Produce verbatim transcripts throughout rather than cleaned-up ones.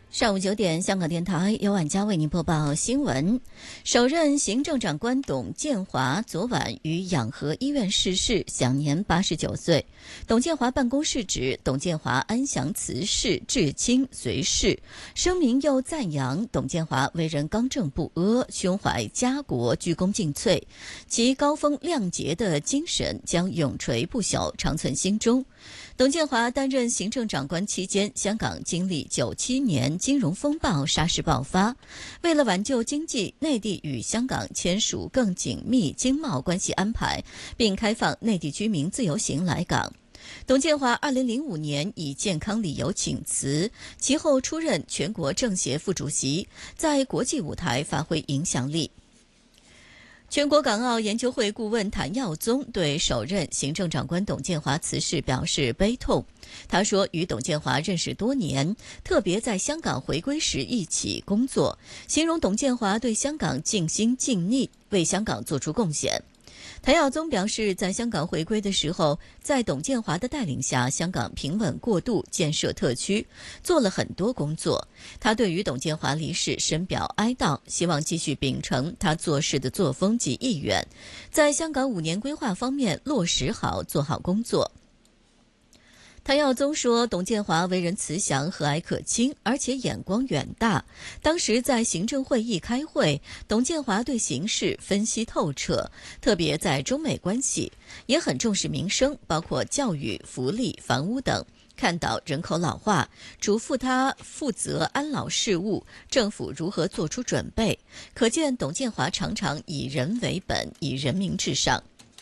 上午九点，香港电台由晚佳为您播报新闻。首任行政长官董建华昨晚于养和医院逝世，享年八十九岁。董建华办公室指，董建华安详辞世，至亲随逝。声明又赞扬董建华为人刚正不阿，胸怀家国，鞠躬尽瘁，其高风亮节的精神将永垂不朽，长存心中。董建华担任行政长官期间，香港经历九七年金融风暴，沙士爆发。为了挽救经济，内地与香港签署更紧密经贸关系安排，并开放内地居民自由行来港。董建华二零零五年以健康理由请辞，其后出任全国政协副主席，在国际舞台发挥影响力。全国港澳研究会顾问谭耀宗对首任行政长官董建华辞世表示悲痛。他说，与董建华认识多年，特别在香港回归时一起工作，形容董建华对香港尽心尽力，为香港做出贡献。谭耀宗表示，在香港回归的时候，在董建华的带领下，香港平稳过渡，建设特区，做了很多工作。他对于董建华离世深表哀悼，希望继续秉承他做事的作风及意愿，在香港五年规划方面落实好，做好工作。谭耀宗说，董建华为人慈祥、和蔼可亲，而且眼光远大。当时在行政会议开会，董建华对形势分析透彻，特别在中美关系，也很重视民生，包括教育、福利、房屋等。看到人口老化，嘱咐他负责安老事务，政府如何做出准备。可见董建华常常以人为本，以人民至上。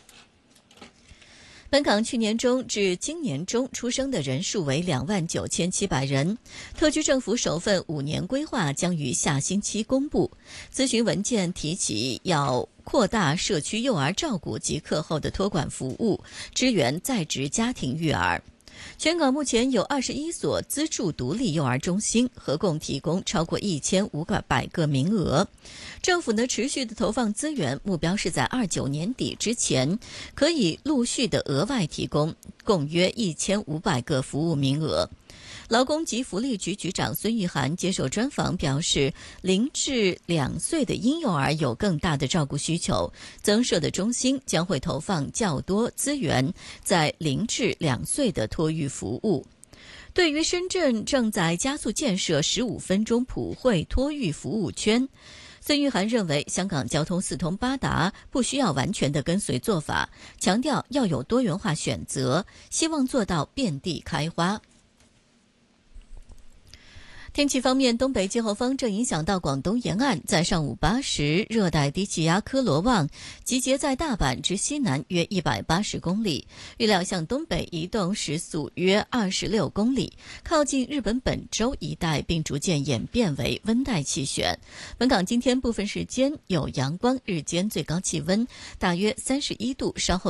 本港去年中至今年中出生的人数为两万九千七百人。特区政府首份五年规划将于下星期公布。咨询文件提起要扩大社区幼儿照顾及课后的托管服务，支援在职家庭育儿。全港目前有二十一所资助独立幼儿中心，合共提供超过一千五百个名额。政府呢持续的投放资源，目标是在二九年底之前，可以陆续的额外提供共约一千五百个服务名额。劳工及福利局局长孙玉菡接受专访表示，零至两岁的婴幼儿有更大的照顾需求，增设的中心将会投放较多资源在零至两岁的托育服务。对于深圳正在加速建设十五分钟普惠托育服务圈，孙玉菡认为香港交通四通八达，不需要完全的跟随做法，强调要有多元化选择，希望做到遍地开花。天气方面，东北季候风正影响到广东沿岸，在上午八时，热带低气压科罗旺集结在大阪之西南约一百八十公里，预料向东北移动，时速约二十六公里，靠近日本本州一带，并逐渐演变为温带气旋。本港今天部分时间有阳光，日间最高气温大约三十一度，稍后